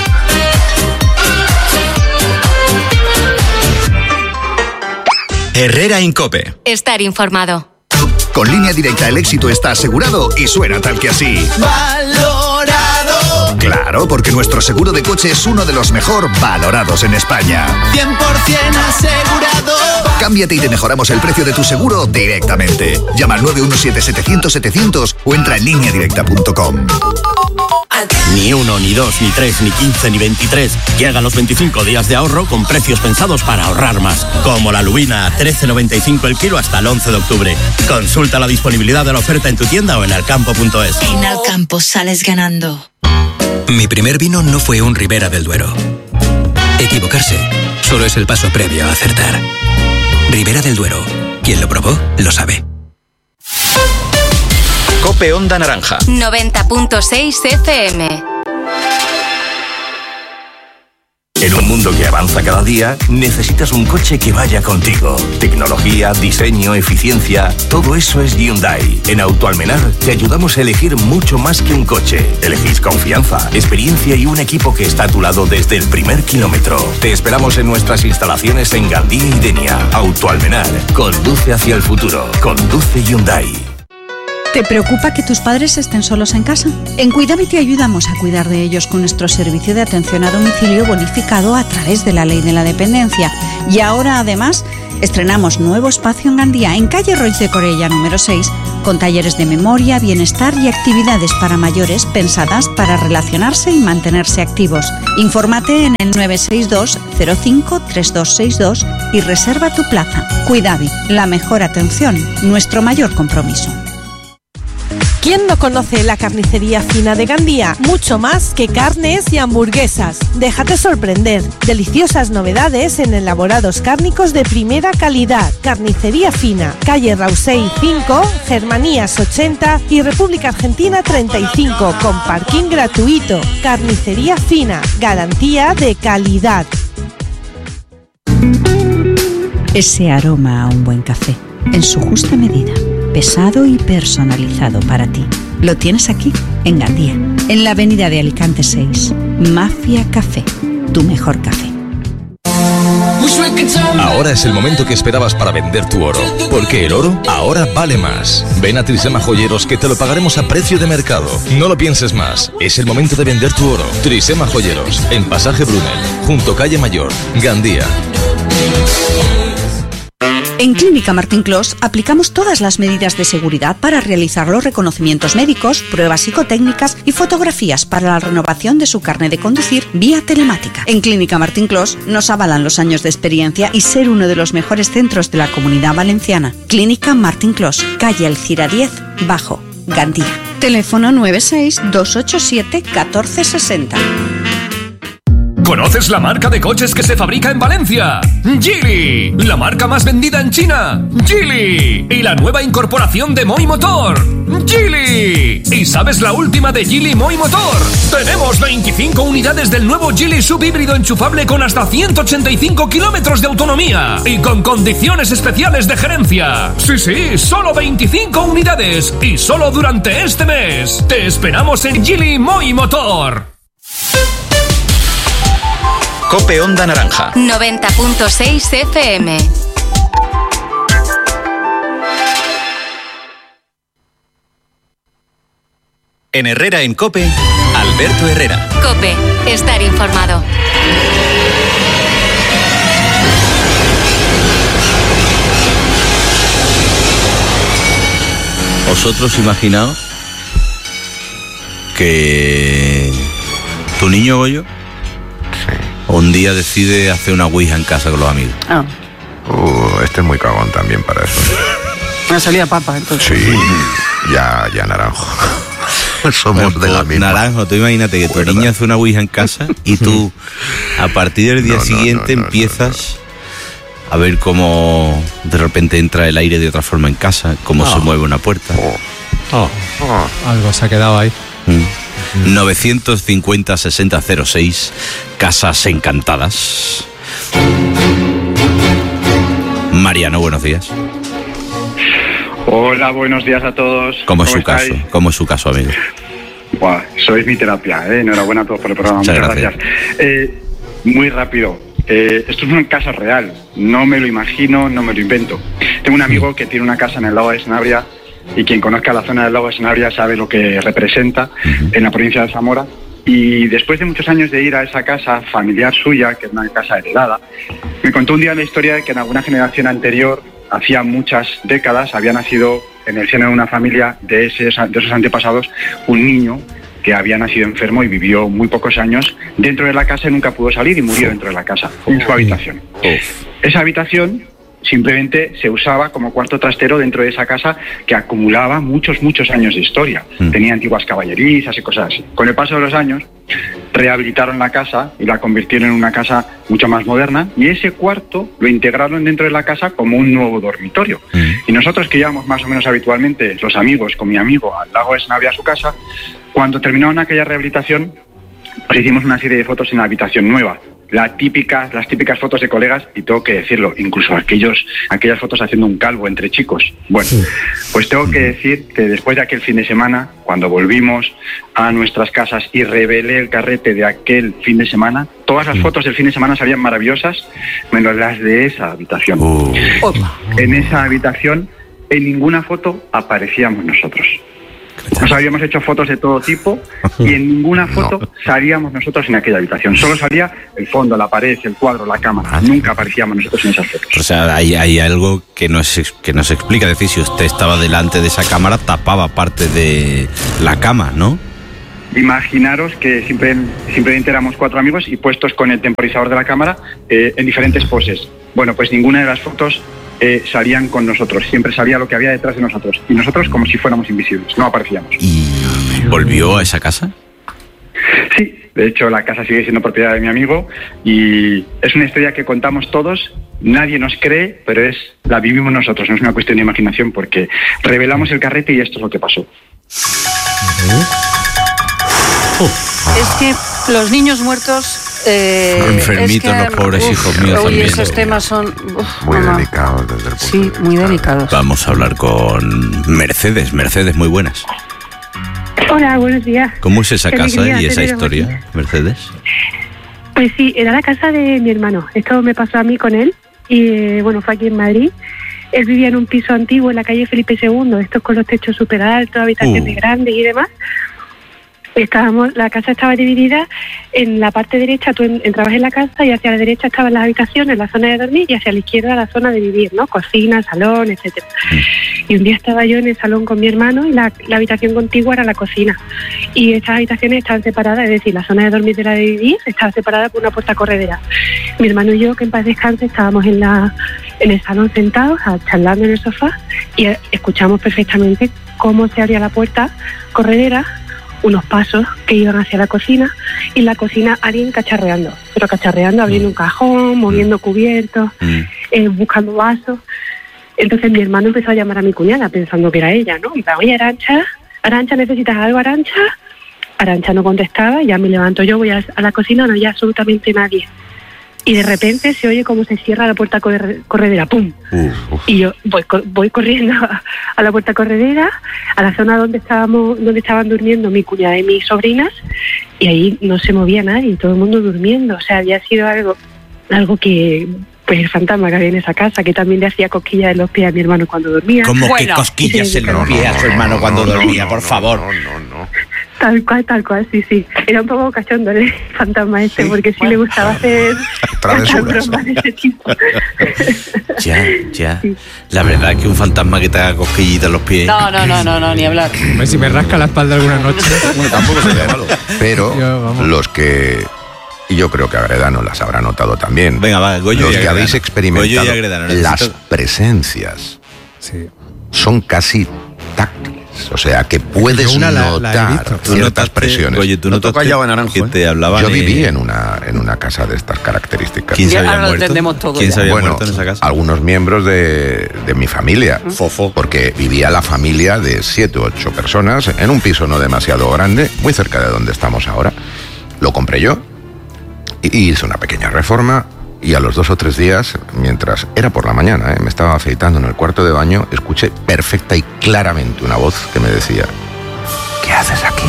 Herrera Incope. Estar informado. Con Línea Directa el éxito está asegurado y suena tal que así. Valorado. Claro, porque nuestro seguro de coche es uno de los mejor valorados en España. cien por ciento asegurado. Cámbiate y te mejoramos el precio de tu seguro directamente. Llama al nueve uno siete setecientos setecientos o entra en línea directa punto com. Ni uno, ni dos, ni tres, ni quince, ni veintitrés. Llegan los veinticinco días de ahorro con precios pensados para ahorrar más. Como la lubina a trece noventa y cinco el kilo hasta el once de octubre. Consulta la disponibilidad de la oferta en tu tienda o en alcampo punto es. En Alcampo sales ganando. Mi primer vino no fue un Ribera del Duero. Equivocarse solo es el paso previo a acertar. Ribera del Duero. Quien lo probó, lo sabe. COPE Cope Onda Naranja. noventa punto seis F M. En un mundo que avanza cada día, necesitas un coche que vaya contigo. Tecnología, diseño, eficiencia, todo eso es Hyundai. En Autoalmenar te ayudamos a elegir mucho más que un coche. Elegís confianza, experiencia y un equipo que está a tu lado desde el primer kilómetro. Te esperamos en nuestras instalaciones en Gandía y Denia. Autoalmenar, conduce hacia el futuro. Conduce Hyundai. ¿Te preocupa que tus padres estén solos en casa? En Cuidame te ayudamos a cuidar de ellos con nuestro servicio de atención a domicilio bonificado a través de la Ley de la Dependencia. Y ahora, además, estrenamos nuevo espacio en Gandía, en calle Roig de Corella número seis, con talleres de memoria, bienestar y actividades para mayores pensadas para relacionarse y mantenerse activos. Infórmate en el nueve seis dos cero cinco tres dos seis dos y reserva tu plaza. Cuidame, la mejor atención, nuestro mayor compromiso. ¿Quién no conoce la carnicería fina de Gandía? Mucho más que carnes y hamburguesas. Déjate sorprender. Deliciosas novedades en elaborados cárnicos de primera calidad. Carnicería fina. Calle Rausey cinco, Germanías ochenta y República Argentina treinta y cinco, con parking gratuito. Carnicería fina. Garantía de calidad. Ese aroma a un buen café, en su justa medida, pesado y personalizado para ti. Lo tienes aquí, en Gandía, en la avenida de Alicante seis. Mafia Café, tu mejor café. Ahora es el momento que esperabas para vender tu oro, porque el oro ahora vale más. Ven a Trisema Joyeros que te lo pagaremos a precio de mercado. No lo pienses más, es el momento de vender tu oro. Trisema Joyeros, en Pasaje Brunel, junto Calle Mayor, Gandía. En Clínica Martín Clos aplicamos todas las medidas de seguridad para realizar los reconocimientos médicos, pruebas psicotécnicas y fotografías para la renovación de su carnet de conducir vía telemática. En Clínica Martín Clos nos avalan los años de experiencia y ser uno de los mejores centros de la Comunidad Valenciana. Clínica Martín Clos, calle Alcira diez, Bajo, Gandía. Teléfono nueve seis dos ocho siete uno cuatro seis cero. ¿Conoces la marca de coches que se fabrica en Valencia? Geely, la marca más vendida en China. Geely. Y la nueva incorporación de Moi Motor. Geely. ¿Y sabes la última de Geely Moi Motor? Tenemos veinticinco unidades del nuevo Geely subhíbrido enchufable con hasta ciento ochenta y cinco kilómetros de autonomía y con condiciones especiales de gerencia. Sí, sí, solo veinticinco unidades y solo durante este mes. Te esperamos en Geely Moi Motor. Cope Onda Naranja. noventa punto seis F M. En Herrera en Cope, Alberto Herrera. Cope, estar informado. ¿Vosotros imaginaos que tu niño Goyo un día decide hacer una ouija en casa con los amigos? Ah. Uh, este es muy cagón también para eso. Una salida papa, entonces. Sí, ya, ya naranjo. Somos Bueno, de la misma. Naranjo, tú imagínate que tu Cuerda. niña hace una ouija en casa y tú a partir del día No, no, siguiente no, no, empiezas a ver cómo de repente entra el aire de otra forma en casa, cómo Oh. se mueve una puerta. Oh, algo se ha quedado ahí. Mm. novecientos cincuenta sesenta cero seis, Casas Encantadas. Mariano, buenos días. Hola, buenos días a todos. ¿Cómo es su estáis? caso? ¿Cómo es su caso, amigo? Buah, sois mi terapia, ¿eh? Enhorabuena a todos por el programa. Muchas Muchas gracias. gracias. Eh, muy rápido. Eh, esto es un caso real. No me lo imagino, no me lo invento. Tengo un amigo que tiene una casa en el lago de Sanabria y quien conozca la zona del lago de Sanabria sabe lo que representa en la provincia de Zamora. Y después de muchos años de ir a esa casa familiar suya, que es una casa heredada, me contó un día la historia de que en alguna generación anterior, hacía muchas décadas, había nacido en el seno de una familia de, ese, de esos antepasados un niño que había nacido enfermo y vivió muy pocos años dentro de la casa y nunca pudo salir y murió dentro de la casa, en su habitación. Esa habitación simplemente se usaba como cuarto trastero dentro de esa casa que acumulaba muchos, muchos años de historia. Mm. Tenía antiguas caballerizas y cosas así. Con el paso de los años, rehabilitaron la casa y la convirtieron en una casa mucho más moderna, y ese cuarto lo integraron dentro de la casa como un nuevo dormitorio. Mm. Y nosotros, que íbamos más o menos habitualmente, los amigos, con mi amigo, al lago de Sanabria, a su casa, cuando terminaron aquella rehabilitación, pues hicimos una serie de fotos en la habitación nueva. La típica, las típicas fotos de colegas, y tengo que decirlo, incluso aquellos, aquellas fotos haciendo un calvo entre chicos. Bueno, pues tengo que decir que después de aquel fin de semana, cuando volvimos a nuestras casas y revelé el carrete de aquel fin de semana, todas las fotos del fin de semana salían maravillosas, menos las de esa habitación. Uh. En esa habitación, en ninguna foto aparecíamos nosotros. Nos habíamos hecho fotos de todo tipo y en ninguna foto no. salíamos nosotros en aquella habitación. Solo salía el fondo, la pared, el cuadro, la cámara. Nunca aparecíamos nosotros en esas fotos. O sea, hay, hay algo que nos, que nos explica. Es decir, si usted estaba delante de esa cámara, tapaba parte de la cama, ¿no? Imaginaros que simple, simplemente éramos cuatro amigos y puestos con el temporizador de la cámara eh, en diferentes poses. Bueno, pues ninguna de las fotos Eh, salían con nosotros, siempre salía lo que había detrás de nosotros, y nosotros como si fuéramos invisibles, no aparecíamos. ¿Y volvió a esa casa? Sí, de hecho la casa sigue siendo propiedad de mi amigo, y es una historia que contamos todos, nadie nos cree, pero es la vivimos nosotros, no es una cuestión de imaginación, porque revelamos el carrete y esto es lo que pasó. Es que los niños muertos... Eh, enfermitos, es que, los pobres uf, hijos míos uy, también. Esos temas son uf, muy mamá. delicados desde el punto sí, de vista. muy delicados. Vamos a hablar con Mercedes. Mercedes, muy buenas. Hola, buenos días. ¿Cómo es esa Qué casa alegría, y esa teneros historia, aquí. Mercedes? Pues sí, era la casa de mi hermano. Esto me pasó a mí con él y eh, bueno, fue aquí en Madrid. Él vivía en un piso antiguo en la calle Felipe segundo, estos con los techos súper altos, habitaciones uh. grandes y demás. Estábamos, la casa estaba dividida en la parte derecha, tú entrabas en la casa y hacia la derecha estaban las habitaciones, la zona de dormir, y hacia la izquierda la zona de vivir, ¿no? Cocina, salón, etcétera. Y un día estaba yo en el salón con mi hermano y la, la habitación contigua era la cocina. Y estas habitaciones estaban separadas, es decir, la zona de dormir de la de vivir estaba separada por una puerta corredera. Mi hermano y yo, que en paz descanse, estábamos en la en el salón sentados, charlando en el sofá, y escuchamos perfectamente cómo se abría la puerta corredera, unos pasos que iban hacia la cocina, y en la cocina alguien cacharreando, pero cacharreando, abriendo un cajón, moviendo cubiertos, mm. eh, buscando vasos. Entonces mi hermano empezó a llamar a mi cuñada pensando que era ella, ¿no? Y va, oye, Arancha, Arancha, ¿necesitas algo, Arancha? Arancha no contestaba, ya me levanto yo, voy a, a la cocina, no hay absolutamente nadie. Y de repente se oye cómo se cierra la puerta corredera, ¡pum! Uf, uf. Y yo voy, voy corriendo a, a la puerta corredera, a la zona donde estábamos, donde estaban durmiendo mi cuñada y mis sobrinas, y ahí no se movía nadie, todo el mundo durmiendo. O sea, había sido algo, algo que, pues el fantasma que había en esa casa, que también le hacía cosquillas en los pies a mi hermano cuando dormía. ¿Cómo bueno, que cosquillas en los pies a su hermano cuando no, dormía? No, por favor. No, no, no. Tal cual, tal cual, sí, sí. Era un poco cachondo el fantasma este, sí, porque sí bueno. le gustaba hacer bromas de ese tipo. Ya, ya. Sí. La verdad es que un fantasma que te haga cosquillitas en los pies... No, no, no, no, no ni hablar. Si me rasca la espalda alguna noche... Bueno, tampoco sería malo. Pero yo, los que... Y yo creo que Agredano las habrá notado también. Venga, va, Goyo los y que Agredano. habéis experimentado Agredano, las presencias sí. son casi táctiles. O sea, que puedes una notar la, la ciertas notaste, presiones. Oye, tú no te callaba naranjo, que te hablaban. Yo viví en una en una casa de estas características. ¿Quién se había muerto? Todo ¿Quién se había bueno, muerto en esa casa? Algunos miembros de, de mi familia. Fofo. Porque vivía la familia de siete u ocho personas en un piso no demasiado grande, muy cerca de donde estamos ahora. Lo compré yo y hice una pequeña reforma. Y a los dos o tres días, mientras era por la mañana, ¿eh? me estaba afeitando en el cuarto de baño, escuché perfecta y claramente una voz que me decía: ¿qué haces aquí?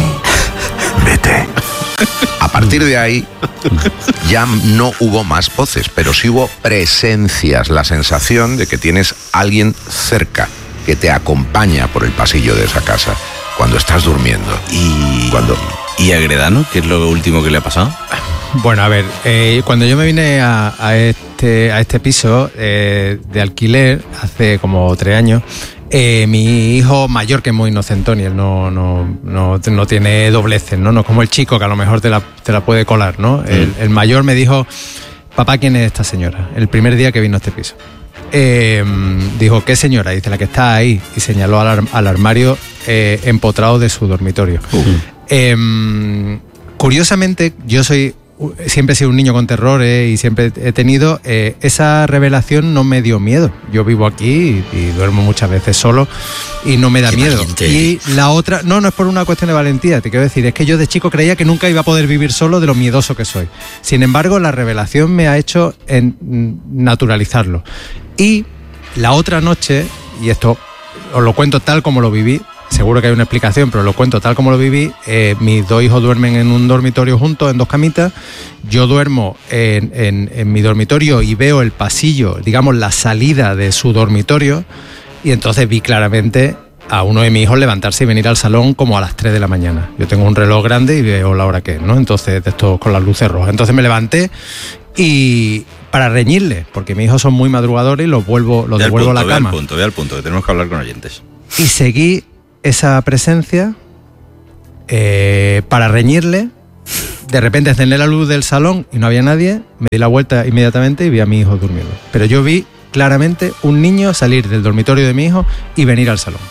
Vete. A partir de ahí ya no hubo más voces, pero sí hubo presencias, la sensación de que tienes alguien cerca que te acompaña por el pasillo de esa casa cuando estás durmiendo. Y cuando ¿Y Agredano? ¿Qué es lo último que le ha pasado? Bueno, a ver, eh, cuando yo me vine a, a, este, a este piso eh, de alquiler hace como tres años, eh, mi hijo mayor, que es muy inocentón y él no, no, no, no tiene dobleces, ¿no? No es como el chico que a lo mejor te la, te la puede colar, ¿no? Mm. El, el mayor me dijo: papá, ¿quién es esta señora? El primer día que vino a este piso. eh, dijo, ¿qué señora? Dice, la que está ahí, y señaló al, ar- al armario eh, empotrado de su dormitorio. Uh. Eh, curiosamente, yo soy siempre he sido un niño con terrores y siempre he tenido eh, esa revelación no me dio miedo. Yo vivo aquí y, y duermo muchas veces solo y no me da Qué miedo. Valiente. Y la otra, no, no es por una cuestión de valentía, te quiero decir, es que yo de chico creía que nunca iba a poder vivir solo de lo miedoso que soy. Sin embargo, la revelación me ha hecho en, naturalizarlo. Y la otra noche, y esto os lo cuento tal como lo viví, seguro que hay una explicación, pero lo cuento tal como lo viví. Eh, mis dos hijos duermen en un dormitorio juntos, en dos camitas. Yo duermo en, en, en mi dormitorio y veo el pasillo, digamos, la salida de su dormitorio. Y entonces vi claramente a uno de mis hijos levantarse y venir al salón como a las tres de la mañana. Yo tengo un reloj grande y veo la hora que es, ¿no? Entonces, de esto con las luces rojas. Entonces me levanté y para reñirle, porque mis hijos son muy madrugadores y los vuelvo, los devuelvo a la cama. Ve al punto, ve al punto, que tenemos que hablar con oyentes. Y seguí esa presencia eh, para reñirle. De repente encendí la luz del salón y no había nadie. Me di la vuelta inmediatamente y vi a mi hijo durmiendo. Pero yo vi claramente un niño salir del dormitorio de mi hijo y venir al salón.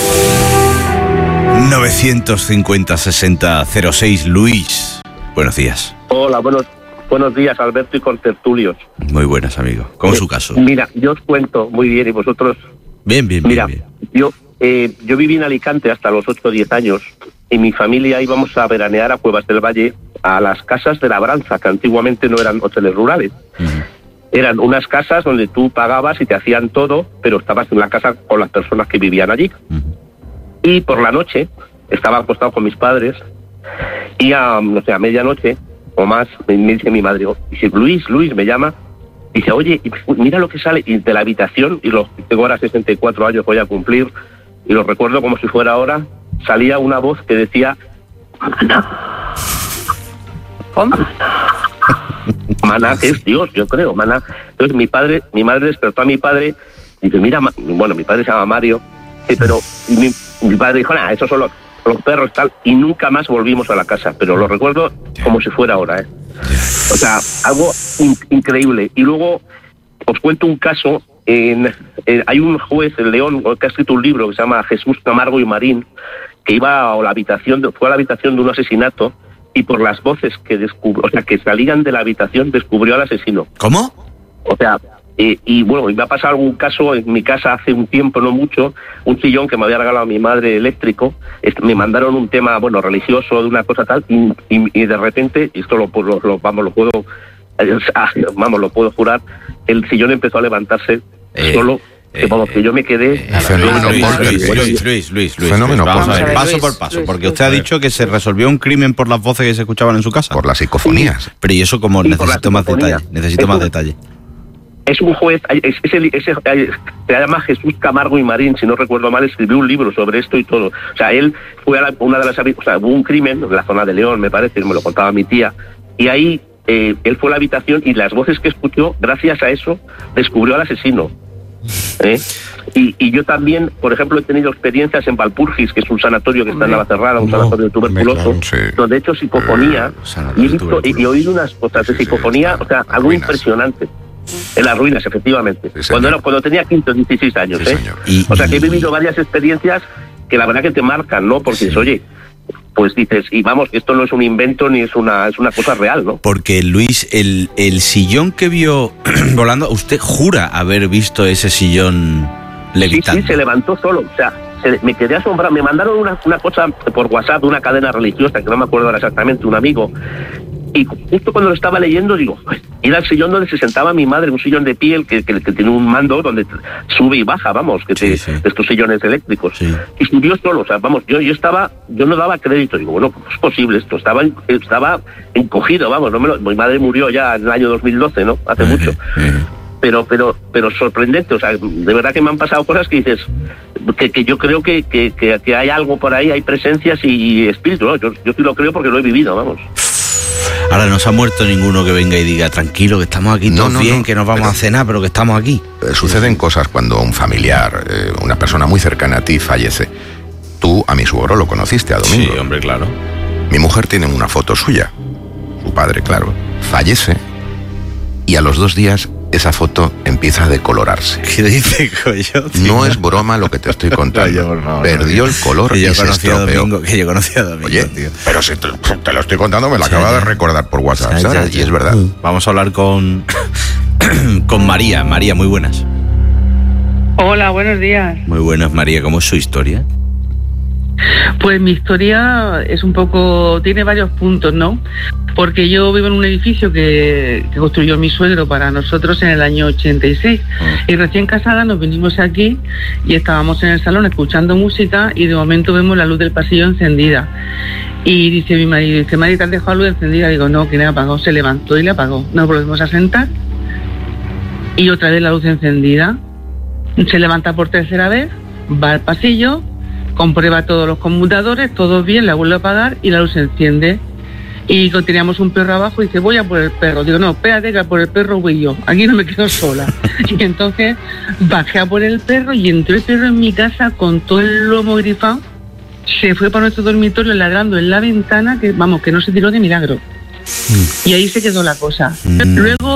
novecientos cincuenta sesenta cero seis, Luis. Buenos días. Hola, buenos, buenos días, Alberto y contertulios. Muy buenas, amigo. ¿Cómo es eh, su caso? Mira, yo os cuento muy bien y vosotros... Bien, bien, mira, bien. bien. Yo... Eh, yo viví en Alicante hasta los ocho o diez años y mi familia íbamos a veranear a Cuevas del Valle, a las casas de labranza, que antiguamente no eran hoteles rurales. Uh-huh. Eran unas casas donde tú pagabas y te hacían todo, pero estabas en la casa con las personas que vivían allí. Uh-huh. Y por la noche estaba acostado con mis padres y a, no sé, a medianoche o más me, me dice mi madre, dice, Luis, Luis, me llama, dice, oye, mira lo que sale y de la habitación, y los, tengo ahora sesenta y cuatro años, voy a cumplir, y lo recuerdo como si fuera ahora, salía una voz que decía, Maná. ¿Cómo? Maná, que es Dios, yo creo, Maná. Entonces mi padre, mi madre despertó a mi padre, y dice, mira, bueno, mi padre se llama Mario, sí, pero mi, mi padre dijo, nada, esos son los, los perros tal, y nunca más volvimos a la casa, pero lo recuerdo como si fuera ahora, ¿eh? O sea, algo in, increíble. Y luego os cuento un caso. En, en, hay un juez en León que ha escrito un libro que se llama Jesús Camargo y Marín, que iba a la habitación de, fue a la habitación de un asesinato y por las voces que descubrió, o sea, que salían de la habitación, descubrió al asesino. ¿Cómo? O sea, eh, y bueno, me ha pasado algún caso en mi casa hace un tiempo, no mucho, un sillón que me había regalado mi madre eléctrico, este, me mandaron un tema, bueno, religioso, de una cosa tal, y, y, y de repente, y esto lo, lo, lo, vamos, lo puedo, vamos, lo puedo jurar, el sillón empezó a levantarse eh, solo, que, vamos, que yo me quedé... Eh, fenómeno Luis, Luis, Luis, Luis, Luis, Luis, fenómeno Luis, vamos a ver, Luis, paso Luis, por paso, Luis, porque Luis, usted ha dicho que se resolvió un crimen por las voces que se escuchaban en su casa. Por las psicofonías. Pero y eso como sí, necesito más detalle, necesito es más un, detalle. Es un juez, es, es el, ese, se llama Jesús Camargo y Marín, si no recuerdo mal, escribió un libro sobre esto y todo. O sea, él fue a la, una de las... O sea, hubo un crimen en la zona de León, me parece, me lo contaba mi tía, y ahí eh, él fue a la habitación y las voces que escuchó, gracias a eso, descubrió al asesino. ¿Eh? Y, y yo también, por ejemplo, he tenido experiencias en Valpurgis, que es un sanatorio que está en Navacerrada, un no, sanatorio de tuberculoso, sí. donde he hecho psicofonía uh, y he visto y, y oído unas cosas de psicofonía, sí, sí, o sea, algo ruinas. Impresionante. En las ruinas, efectivamente. Sí, cuando, era, cuando tenía quince o dieciséis años. Sí, ¿eh? y, o sea, que he vivido varias experiencias que la verdad que te marcan, ¿no? Porque sí. dices, oye, pues dices, y vamos, esto no es un invento ni es una es una cosa real, ¿no? Porque, Luis, el, el sillón que vio volando, ¿usted jura haber visto ese sillón levitando? Sí, sí, se levantó solo, o sea, se, me quedé asombrado. Me mandaron una, una cosa por WhatsApp de una cadena religiosa, que no me acuerdo ahora exactamente, un amigo, y justo cuando lo estaba leyendo, digo, era el sillón donde se sentaba mi madre, un sillón de piel que, que, que tiene un mando donde sube y baja, vamos, que te, sí, sí. estos sillones eléctricos. Sí. Y subió solo, o sea, vamos, yo yo estaba, yo no daba crédito, digo, bueno, ¿cómo es posible esto? Estaba estaba encogido, vamos, no me lo, mi madre murió ya en el año dos mil doce, ¿no? Hace mucho. Pero, pero, pero sorprendente, o sea, de verdad que me han pasado cosas que dices, que, que yo creo que, que, que, que hay algo por ahí, hay presencias y, y espíritu, ¿no? Yo, yo sí lo creo porque lo he vivido, vamos. Ahora no se ha muerto ninguno que venga y diga, tranquilo, que estamos aquí todos no, no, bien, no, que nos vamos pero, a cenar, pero que estamos aquí. Eh, suceden cosas cuando un familiar, eh, una persona muy cercana a ti fallece. Tú a mi suegro lo conociste, a Domingo. Sí, hombre, claro. Mi mujer tiene una foto suya, su padre, claro, fallece y a los dos días esa foto empieza a decolorarse. ¿Qué dice, Coyote? No es broma lo que te estoy contando. No, no, Perdió el color y se estropeó. Domingo, que yo conocía a Domingo, Oye, tío. pero si te, te lo estoy contando, me lo acaba de recordar por WhatsApp, Ya, ¿sabes? ya, ya. Y es verdad. Vamos a hablar con, con María. María, muy buenas. Hola, buenos días. Muy buenas, María. ¿Cómo es su historia? Pues mi historia es un poco, tiene varios puntos, ¿no? Porque yo vivo en un edificio que, que construyó mi suegro para nosotros en el año ochenta y seis. Y recién casada nos vinimos aquí y estábamos en el salón escuchando música y de momento vemos la luz del pasillo encendida. Y dice mi marido, dice, María, ¿te has dejado la luz encendida? Digo, no, que la apagó. Se levantó y la apagó. Nos volvemos a sentar y otra vez la luz encendida. Se levanta por tercera vez, va al pasillo, comprueba todos los conmutadores, todo bien, la vuelve a apagar y la luz se enciende. Y teníamos un perro abajo y dice, voy a por el perro. Digo, no, espérate, que a por el perro voy yo. Aquí no me quedo sola. Y entonces bajé a por el perro y entró el perro en mi casa con todo el lomo grifado. Se fue para nuestro dormitorio ladrando en la ventana, que vamos, que no se tiró de milagro. Y ahí se quedó la cosa. Luego